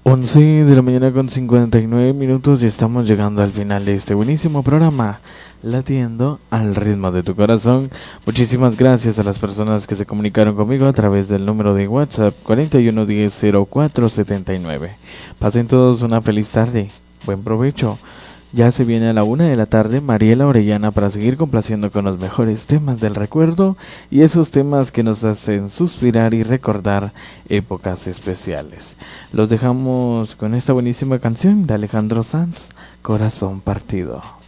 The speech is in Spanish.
11 de la mañana con 59 minutos y estamos llegando al final de este buenísimo programa, Latiendo al ritmo de tu corazón. Muchísimas gracias a las personas que se comunicaron conmigo a través del número de WhatsApp 41100479. Pasen todos una feliz tarde, buen provecho. Ya se viene a la 1 de la tarde Mariela Orellana para seguir complaciendo con los mejores temas del recuerdo y esos temas que nos hacen suspirar y recordar épocas especiales. Los dejamos con esta buenísima canción de Alejandro Sanz, Corazón Partido.